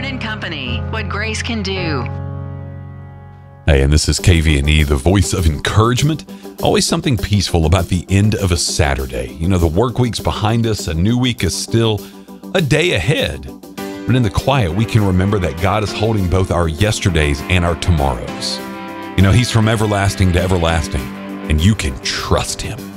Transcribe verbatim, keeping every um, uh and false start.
Osborne and Company, what grace can do. Hey, and this is K V N E, the voice of encouragement. Always something peaceful about the end of a Saturday. You know, the work week's behind us, a new week is still a day ahead. But in the quiet, we can remember that God is holding both our yesterdays and our tomorrows. You know, He's from everlasting to everlasting, and you can trust Him.